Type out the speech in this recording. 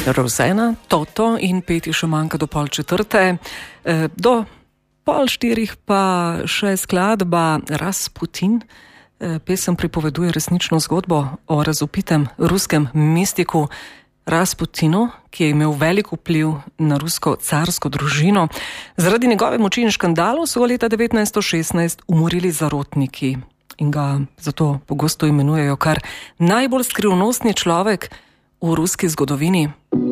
Rozena, Toto in 5 še manjka do 3:30. Do 3:30 pa še skladba Rasputin. Pesem pripoveduje resnično zgodbo o razupitem ruskem mistiku Rasputinu, ki je imel velik vpliv na rusko carsko družino. Zaradi njegove moči in škandalov so leta 1916 umorili zarotniki in ga zato pogosto imenujejo kar najbolj skrivnostni človek v ruski zgodovini.